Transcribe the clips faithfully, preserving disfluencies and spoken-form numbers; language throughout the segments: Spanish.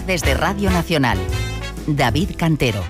tardes de Radio Nacional. David Cantero.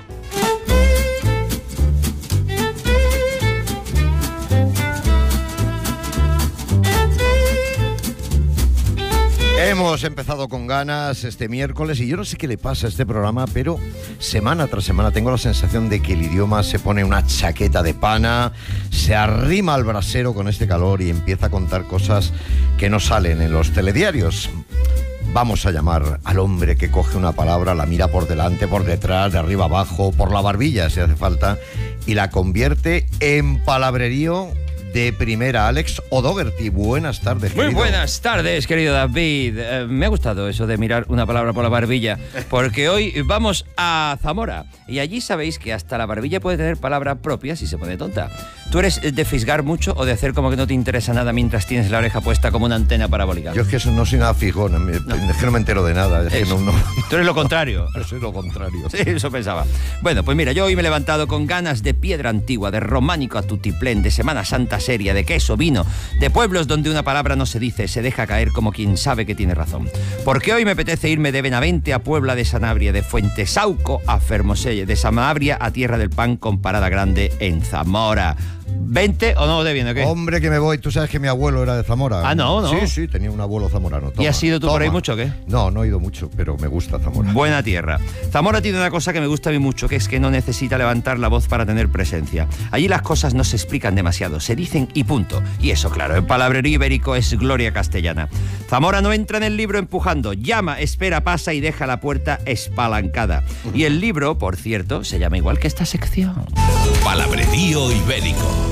Hemos empezado con ganas este miércoles y yo no sé qué le pasa a este programa, pero semana tras semana tengo la sensación de que el idioma se pone una chaqueta de pana, se arrima al brasero con este calor y empieza a contar cosas que no salen en los telediarios. Vamos a llamar al hombre que coge una palabra, la mira por delante, por detrás, de arriba abajo, por la barbilla si hace falta, y la convierte en palabrerío de primera. Alex O'Doherty, buenas tardes, querido. Muy buenas tardes, querido David. Eh, me ha gustado eso de mirar una palabra por la barbilla, porque hoy vamos a Zamora, y allí sabéis que hasta la barbilla puede tener palabra propia si se pone tonta. ¿Tú eres de fisgar mucho o de hacer como que no te interesa nada mientras tienes la oreja puesta como una antena parabólica? Yo es que eso no soy nada fijón, no. es que no me entero de nada. Es que no, no, Tú eres lo contrario. Yo soy lo contrario. Sí, eso pensaba. Bueno, pues mira, yo hoy me he levantado con ganas de piedra antigua, de románico a tutiplén, de Semana Santa seria, de queso, vino, de pueblos donde una palabra no se dice, se deja caer como quien sabe que tiene razón. Porque hoy me apetece irme de Benavente a Puebla de Sanabria, de Fuentesauco a Fermoselle, de Sanabria a Tierra del Pan con Parada Grande en Zamora. ¿veinte o no te viene o qué? Hombre, que me voy. Tú sabes que mi abuelo era de Zamora. Ah, no, no. Sí, sí, tenía un abuelo zamorano. Toma, ¿Y has ido tú toma. por ahí mucho o qué? No, no he ido mucho, pero me gusta Zamora. Buena tierra. Zamora tiene una cosa que me gusta a mí mucho, que es que no necesita levantar la voz para tener presencia. Allí las cosas no se explican demasiado, se dicen y punto. Y eso, claro, en palabrerío ibérico es gloria castellana. Zamora no entra en el libro empujando, llama, espera, pasa y deja la puerta espalancada. Y el libro, por cierto, se llama igual que esta sección. Palabrerío ibérico.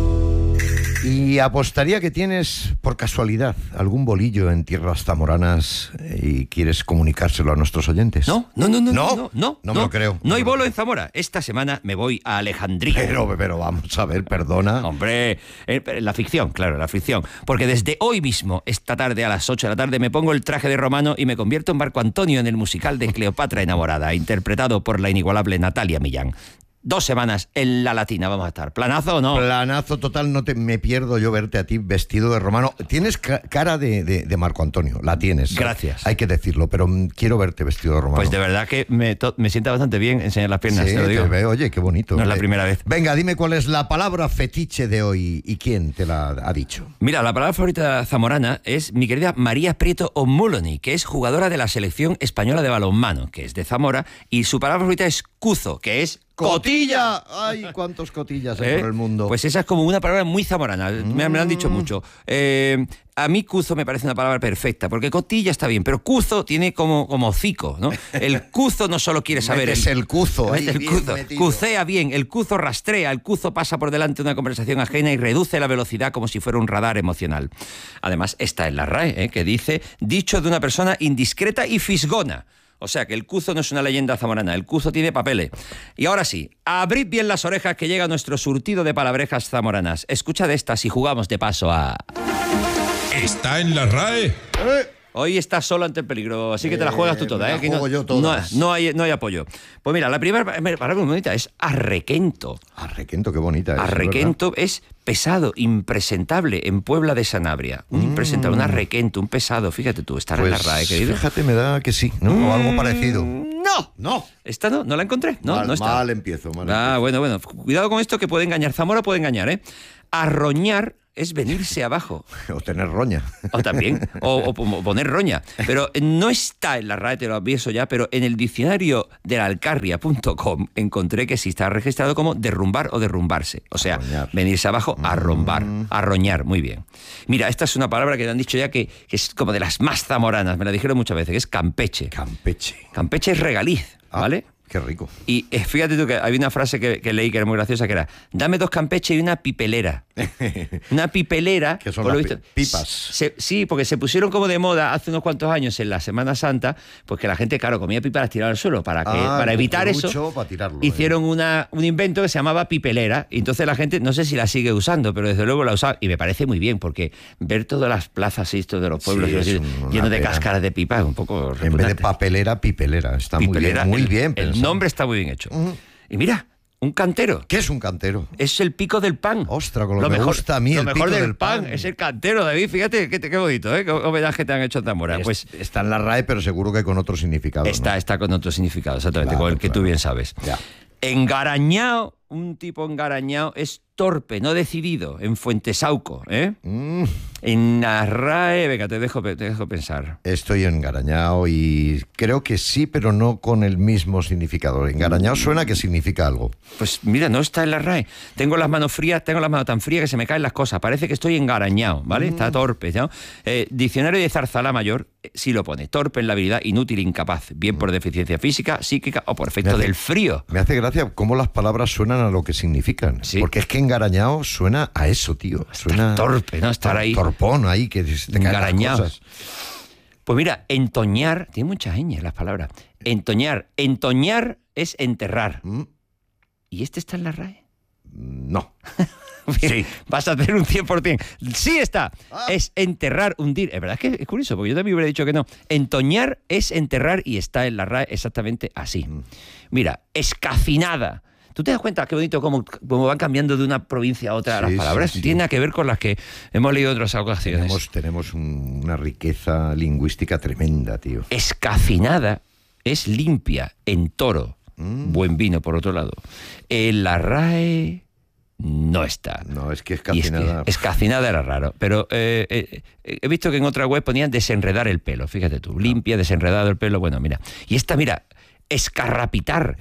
Y apostaría que tienes, por casualidad, algún bolillo en tierras zamoranas y quieres comunicárselo a nuestros oyentes. No, no, no, no, no, no, no, no me lo creo. No hay bolo en Zamora. Esta semana me voy a Alejandría. Pero, pero vamos a ver, perdona. Hombre, eh, la ficción, claro, la ficción. Porque desde hoy mismo, esta tarde a las ocho de la tarde, me pongo el traje de romano y me convierto en Marco Antonio en el musical de Cleopatra enamorada, interpretado por la inigualable Natalia Millán. Dos semanas en la Latina vamos a estar. ¿Planazo o no? Planazo total, no te me pierdo yo verte a ti vestido de romano. Tienes ca cara de, de, de Marco Antonio, la tienes. Gracias. Hay que decirlo, pero mm, quiero verte vestido de romano. Pues de verdad que me, me sienta bastante bien enseñar las piernas, sí, te lo digo. Te veo, oye, qué bonito. No es la eh, primera vez. Venga, dime cuál es la palabra fetiche de hoy y quién te la ha dicho. Mira, la palabra favorita zamorana es mi querida María Prieto O'Mulony, que es jugadora de la selección española de balonmano, que es de Zamora, y su palabra favorita es cuzo, que es ¡cotilla! ¡Ay, cuántos cotillas hay ¿Eh? por el mundo! Pues esa es como una palabra muy zamorana, mm. me, me lo han dicho mucho. Eh, a mí cuzo me parece una palabra perfecta, porque cotilla está bien, pero cuzo tiene como, como hocico, ¿no? El cuzo no solo quiere saber... Es el, el cuzo, ahí, el bien cuzo. Metido. Cucea bien, el cuzo rastrea, el cuzo pasa por delante de una conversación ajena y reduce la velocidad como si fuera un radar emocional. Además, está en la R A E, ¿eh? Que dice, dicho de una persona indiscreta y fisgona. O sea, que el cuzo no es una leyenda zamorana, el cuzo tiene papeles. Y ahora sí, abrid bien las orejas que llega nuestro surtido de palabrejas zamoranas. Escuchad estas y jugamos de paso a... ¿Está en la R A E? ¿Eh? Hoy estás solo ante el peligro, así que te la juegas tú toda, me ¿eh? la Aquí juego no, yo todas. No, no, hay, no hay apoyo. Pues mira, la primera palabra muy bonita es arrequento. Arrequento, qué bonita es. Arrequento es pesado, impresentable, en Puebla de Sanabria. Un impresentable, un arrequento, un pesado. Fíjate tú, estar pues, en la R A E, querido. Fíjate, me da que sí, ¿no? O algo parecido. No, no. Esta no, no la encontré. No, mal, no está. mal empiezo. Mal ah, empiezo. bueno, bueno. Cuidado con esto que puede engañar. Zamora puede engañar, ¿eh? Arroñar es venirse abajo. O tener roña. O también, o, o poner roña. Pero no está en la R A E, te lo aviso ya, pero en el diccionario de la alcarria punto com encontré que sí está registrado como derrumbar o derrumbarse. O sea, arroñar. Venirse abajo, arrombar, Mm. arroñar, muy bien. Mira, esta es una palabra que me han dicho ya que, que es como de las más zamoranas, me la dijeron muchas veces, que es campeche. Campeche. Campeche es regaliz, Ah, ¿vale? Qué rico. Y eh, fíjate tú que había una frase que, que leí que era muy graciosa, que era, dame dos campeches y una pipelera. Una pipelera... Que son por lo las visto, pi- pipas. Se, sí, porque se pusieron como de moda hace unos cuantos años en la Semana Santa, pues que la gente, claro, comía pipas y las tiraba al suelo. Para, que, Ah, para evitar eso, cucurucho, para tirarlo, hicieron una, un invento que se llamaba pipelera, y entonces la gente, no sé si la sigue usando, pero desde luego la usaba, y me parece muy bien, porque ver todas las plazas y esto de los pueblos Sí, es llenos una de pena. cáscaras de pipa es un poco En vez de repugnante. papelera, pipelera. Está Pipelera, muy bien, muy el, bien el pensado. nombre está muy bien hecho. Uh-huh. Y mira, Un cantero. ¿Qué es un cantero? Es el pico del pan. Ostras, con lo, lo que mejor, me gusta a mí, lo el mejor pico del, del pan. pan. Es el cantero, David. Fíjate qué, qué bonito, ¿eh? Qué homenaje te han hecho a Zamora. Es, pues está en la R A E, pero seguro que con otro significado. Está, ¿no? está con otro significado, exactamente, Claro, con el que claro. tú bien sabes. Ya. Engarañado, un tipo engarañado es torpe, no decidido, en Fuentesauco, ¿eh? Mm, En la R A E, venga, te dejo, te dejo pensar. estoy engarañado y creo que sí, pero no con el mismo significado. Engarañado suena que significa algo. Pues mira, no está en la R A E. Tengo las manos frías, tengo las manos tan frías que se me caen las cosas. Parece que estoy engarañado, ¿vale? Mm. Está torpe, ¿no? Eh, diccionario de Zarzala Mayor eh, sí lo pone. Torpe en la habilidad, inútil, incapaz. Bien por deficiencia física, psíquica o por efecto hace, del frío. Me hace gracia cómo las palabras suenan a lo que significan. Sí. Porque es que engarañado suena a eso, tío. Suena torpe, ¿no? Estar ahí. Torpón ahí, que te caen las cosas. Pues mira, entoñar, tiene muchas ñes las palabras. Entoñar, entoñar es enterrar. Mm. ¿Y este está en la R A E? No. Sí. Vas a hacer un cien por ciento. Sí está. Ah. Es enterrar, hundir. Es verdad que es curioso, porque yo también hubiera dicho que no. Entoñar es enterrar y está en la R A E exactamente así. Mm. Mira, escacinada. ¿Tú te das cuenta qué bonito cómo, cómo van cambiando de una provincia a otra sí, las palabras? Sí, sí. Tiene nada que ver con las que hemos leído en otras ocasiones. Tenemos, tenemos un, una riqueza lingüística tremenda, tío. Escacinada es limpia, en toro. Mm. Buen vino, por otro lado. En la R A E no está. No, es que escacinada... Es que escacinada era raro. Pero eh, eh, he visto que en otra web ponían desenredar el pelo. Fíjate tú, limpia, desenredado el pelo. Bueno, mira. Y esta, mira, escarrapitar.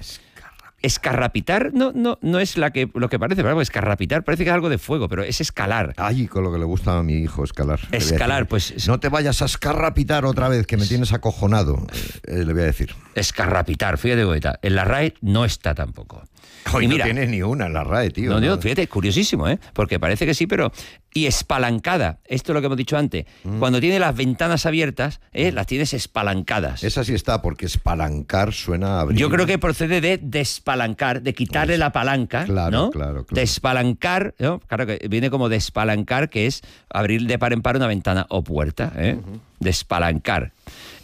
Escarrapitar no, no, no es la que, lo que parece, ¿verdad? Escarrapitar parece que es algo de fuego, pero es escalar. Ay, con lo que le gusta a mi hijo, escalar. Escalar, pues... No te vayas a escarrapitar otra vez, que me tienes acojonado, eh, le voy a decir. Escarrapitar, fíjate, bonita. En la R A E no está tampoco. Hoy y mira, no tienes ni una en la R A E, tío. No, ¿no? no, fíjate, es curiosísimo, ¿eh? Porque parece que sí, pero... Y espalancada, esto es lo que hemos dicho antes. Mm. Cuando tiene las ventanas abiertas, ¿eh? Las tienes espalancadas. Esa sí está, porque espalancar suena a abrir. Yo creo que procede de despalancar, de quitarle pues, la palanca, claro, ¿no? Claro, claro. Despalancar, ¿no? Claro que viene como despalancar, que es abrir de par en par una ventana o puerta, ¿eh? Uh-huh. Despalancar.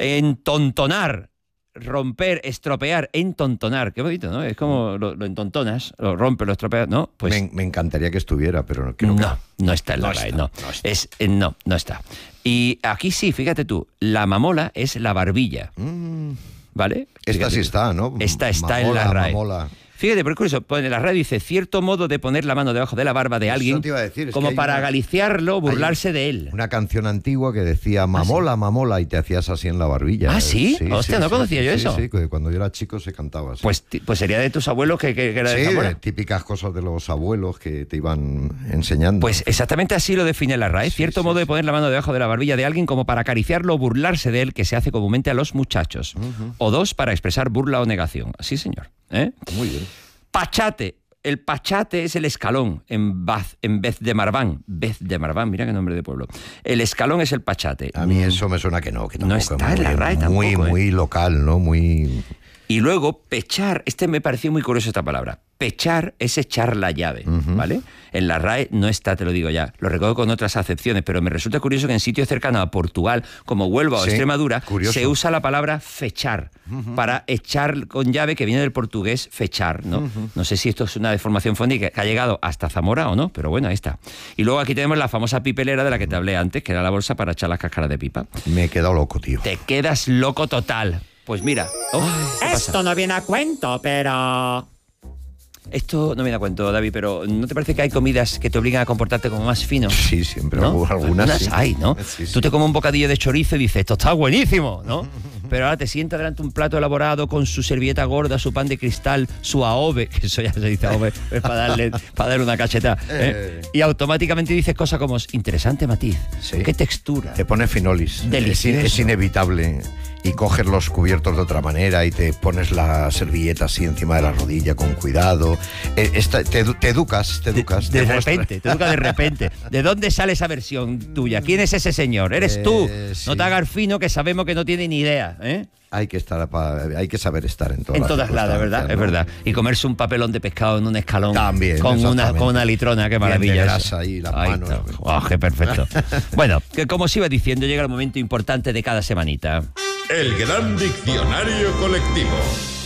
Entontonar. Romper, estropear, entontonar. Qué bonito, ¿no? Es como lo, lo entontonas, lo rompes, lo estropeas, ¿no? Pues me, me encantaría que estuviera, pero creo no, que... no está en la no R A E, está, no. no está. Es, eh, no, no está. Y aquí sí, fíjate tú, la mamola es la barbilla, mm. ¿vale? Esta fíjate sí tú. está, ¿no? Esta está mamola, en la R A E. Mamola. Fíjate, por curioso, en la R A E dice cierto modo de poner la mano debajo de la barba de alguien, Eso te iba a decir, es como que hay para una, agaliciarlo, burlarse de él. Una canción antigua que decía mamola, ¿Ah, sí? mamola, y te hacías así en la barbilla. ¿Ah, sí? sí Hostia, sí, no sí, conocía sí, yo sí, eso. Sí, sí, cuando yo era chico se cantaba así. Pues, pues sería de tus abuelos que, que, que era de Sí, Zamora. típicas cosas de los abuelos que te iban enseñando. Pues exactamente así lo define la R A E. Sí, Cierto sí, modo sí. de poner la mano debajo de la barbilla de alguien como para acariciarlo o burlarse de él, que se hace comúnmente a los muchachos. Uh-huh. O dos, para expresar burla o negación. Sí, señor. ¿Eh? Muy bien. Pachate. El pachate es el escalón en, Baz, en vez de Marván. Vez de Marván, mira qué nombre de pueblo. El escalón es el pachate. A mí eso me suena que no, que tampoco. No está muy, en la R A E tampoco. Muy, ¿eh? muy local, ¿no? Muy... Y luego, pechar, este me pareció muy curioso esta palabra. Pechar es echar la llave, uh-huh. ¿vale? En la R A E no está, te lo digo ya. Lo recuerdo con otras acepciones, pero me resulta curioso que en sitios cercanos a Portugal, como Huelva sí, o Extremadura, curioso. se usa la palabra fechar, uh-huh. para echar con llave, que viene del portugués fechar, ¿no? Uh-huh. No sé si esto es una deformación fónica que ha llegado hasta Zamora o no, pero bueno, ahí está. Y luego aquí tenemos la famosa pipelera de la que te hablé antes, que era la bolsa para echar las cáscaras de pipa. Me he quedado loco, tío. Te quedas loco total. Pues mira... Oh, esto no viene a cuento, pero... Esto no me da cuenta, David, pero ¿no te parece que hay comidas que te obligan a comportarte como más fino? Sí, siempre. ¿No? Algunas, Algunas sí. hay, ¿no? Sí, sí. Tú te comes un bocadillo de chorizo y dices, esto está buenísimo, ¿no? Pero ahora te sientas delante de un plato elaborado con su servilleta gorda, su pan de cristal, su aove, que eso ya se dice aove, es para darle, para darle una cacheta, ¿eh? Y automáticamente dices cosas como, interesante matiz, sí. qué textura. Te pones finolis. Delicioso. Es, es inevitable. Y coges los cubiertos de otra manera y te pones la servilleta así encima de la rodilla con cuidado. Eh, esta, te, te educas, te educas. De, de te repente, te educas de repente. ¿De dónde sale esa versión tuya? ¿Quién es ese señor? ¿Eres tú? Eh, sí. No te hagas fino, que sabemos que no tiene ni idea, ¿eh? Hay que estar, hay que saber estar en todas en todas lados, ¿verdad? ¿no? Es verdad. Y comerse un papelón de pescado en un escalón. También, con una, con una litrona, qué maravilla. Bien de grasa ahí, las Ahí manos. Oh, qué perfecto. Bueno, que como os iba diciendo, llega el momento importante de cada semanita. El gran diccionario colectivo.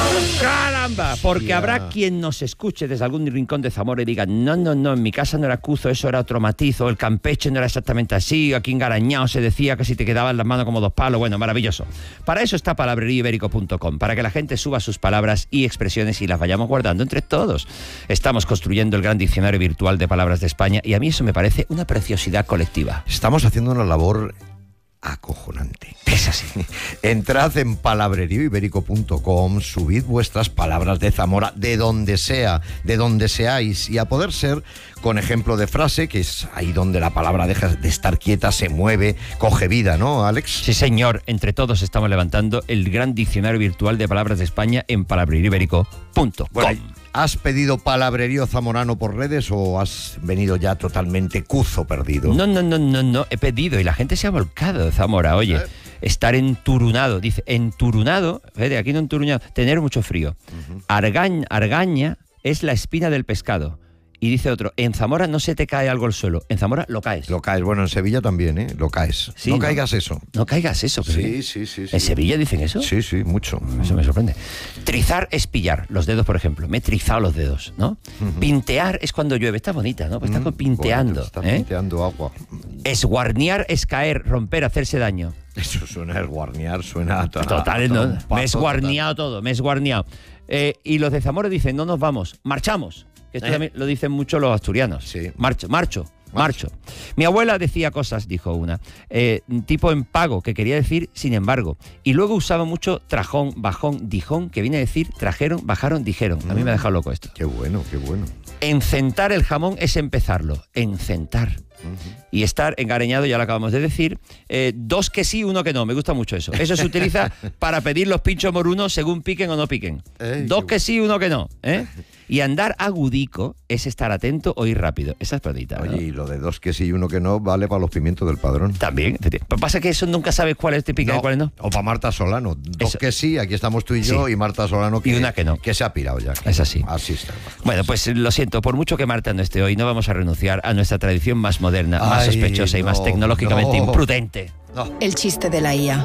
¡Caramba! Porque Ya. habrá quien nos escuche desde algún rincón de Zamora y diga, no, no, no, en mi casa no era cuzo, eso era otro matiz, o el Campeche no era exactamente así, aquí en Garañao se decía que si te quedaban las manos como dos palos. Bueno, maravilloso. Para eso está palabrerío ibérico punto com, para que la gente suba sus palabras y expresiones y las vayamos guardando entre todos. Estamos construyendo el gran diccionario virtual de palabras de España y a mí eso me parece una preciosidad colectiva. Estamos haciendo una labor acojonante. Es así. Entrad en palabrerío ibérico punto com, subid vuestras palabras de Zamora, de donde sea, de donde seáis, y a poder ser con ejemplo de frase, que es ahí donde la palabra deja de estar quieta, se mueve, coge vida, ¿no, Alex? Sí, señor. Entre todos estamos levantando el gran diccionario virtual de palabras de España en palabrerío ibérico punto com. Bueno, ¿has pedido palabrerío zamorano por redes o has venido ya totalmente cuzo perdido? No, no, no, no, no. He pedido y la gente se ha volcado de Zamora. Oye, ¿Eh? estar enturunado. Dice, enturunado, fíjate, aquí no enturunado, tener mucho frío. Uh-huh. Argañ, argaña es la espina del pescado. Y dice otro, en Zamora no se te cae algo al suelo, en Zamora lo caes. Lo caes, bueno, en Sevilla también, ¿eh? Lo caes. Sí, no, ¿no? caigas eso. No caigas eso. Pero Sí, sí, sí, sí. ¿En Sevilla dicen eso? Sí, sí, mucho. Eso me sorprende. Trizar es pillar, los dedos, por ejemplo. Me he trizado los dedos, ¿no? Uh-huh. Pintear es cuando llueve. Está bonita, ¿no? Pues está Mm, pinteando. bonito, está ¿eh? pinteando agua. Esguarniar es caer, romper, hacerse daño. Eso suena, el guarniar suena a Total, a ¿no? trompazo, Me he esguarniado todo, me he esguarniado. Eh, y los de Zamora dicen, no nos vamos, marchamos. Esto ¿Eh? también lo dicen mucho los asturianos. Sí. Marcho, marcho, marcho. Mi abuela decía cosas, dijo una, eh, tipo en pago, que quería decir sin embargo. Y luego usaba mucho trajón, bajón, dijón, que viene a decir trajeron, bajaron, dijeron. A mí me ha dejado loco esto. Qué bueno, qué bueno. Encentar el jamón es empezarlo. Encentar. Uh-huh. Y estar engareñado, ya lo acabamos de decir. Eh, dos que sí, uno que no. Me gusta mucho eso. Eso se utiliza para pedir los pinchos morunos según piquen o no piquen. Ey, dos que sí, uno que no. ¿eh? Y andar agudico es estar atento o ir rápido. Esa es perdita. Oye, ¿no? y lo de dos que sí y uno que no vale para los pimientos del padrón. También. Pero pasa que eso nunca sabes cuáles te pican no, y cuáles no. O para Marta Solano. Dos eso. Que sí, aquí estamos tú y yo, sí. Y Marta Solano que, y una que no. Que se ha pirado ya. Es así. Así está. Bueno, pues lo siento, por mucho que Marta no esté hoy, no vamos a renunciar a nuestra tradición más moderna, Ay, más sospechosa no, y más tecnológicamente no. imprudente. No. El chiste de la I A.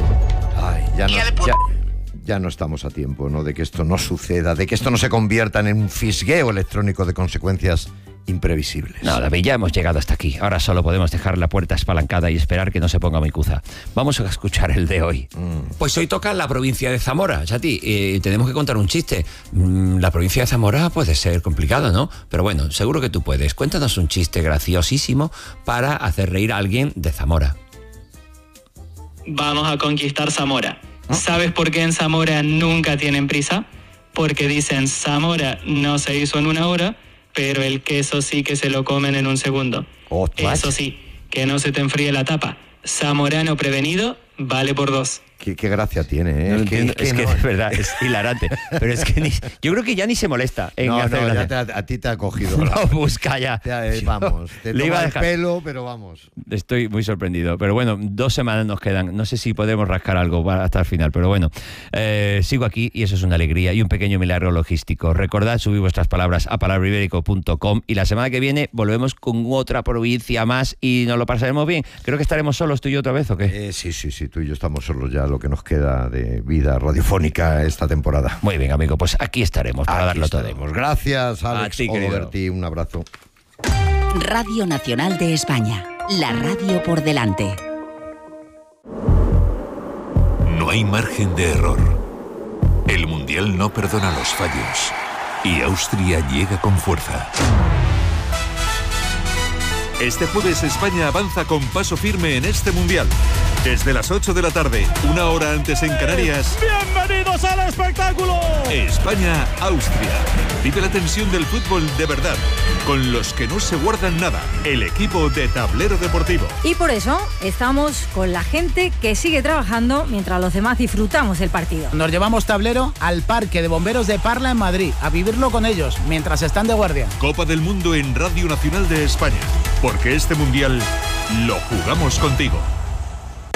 Ay, ya no, ya, ya no estamos a tiempo, ¿no? De que esto no suceda, de que esto no se convierta en un fisgueo electrónico de consecuencias imprevisibles. No, David, ya hemos llegado hasta aquí. Ahora solo podemos dejar la puerta espalancada y esperar que no se ponga muy cuza. Vamos a escuchar el de hoy. Mm. Pues hoy toca la provincia de Zamora, Chati. Eh, tenemos que contar un chiste. Mm, la provincia de Zamora puede ser complicado, ¿no? Pero bueno, seguro que tú puedes. Cuéntanos un chiste graciosísimo para hacer reír a alguien de Zamora. Vamos a conquistar Zamora. ¿Ah? ¿Sabes por qué en Zamora nunca tienen prisa? Porque dicen Zamora no se hizo en una hora, pero el queso sí que se lo comen en un segundo. Oh, Eso sí, que no se te enfríe la tapa. Zamorano prevenido vale por dos. Qué, qué gracia tiene, ¿eh? No es que, es que, es que no. de verdad es hilarante. Pero es que ni, yo creo que ya ni se molesta en no, hacer no, gracia. ya te, a, a ti te ha cogido. No, busca ya. Te, vamos, te Le toma iba a el dejar. pelo, pero vamos. Estoy muy sorprendido. Pero bueno, dos semanas nos quedan. No sé si podemos rascar algo hasta el final, pero bueno. Eh, sigo aquí y eso es una alegría y un pequeño milagro logístico. Recordad subir vuestras palabras a palabrerío ibérico punto com y la semana que viene volvemos con otra provincia más y nos lo pasaremos bien. Creo que estaremos solos tú y yo otra vez, ¿o qué? Eh, sí, sí, sí, tú y yo estamos solos ya, lo que nos queda de vida radiofónica esta temporada. Muy bien, amigo, pues aquí estaremos para aquí darlo estaremos. todo. Gracias, Alex. A ti, Odoberti, un abrazo. Radio Nacional de España, la radio por delante. No hay margen de error. El Mundial no perdona los fallos y Austria llega con fuerza. Este jueves España avanza con paso firme en este Mundial. Desde las ocho de la tarde, una hora antes en Canarias. ¡Bienvenidos al espectáculo! España-Austria. Vive la tensión del fútbol de verdad, con los que no se guardan nada, el equipo de Tablero Deportivo. Y por eso estamos con la gente que sigue trabajando mientras los demás disfrutamos del partido. Nos llevamos Tablero al Parque de Bomberos de Parla en Madrid, a vivirlo con ellos, mientras están de guardia. Copa del Mundo en Radio Nacional de España, porque este Mundial lo jugamos contigo.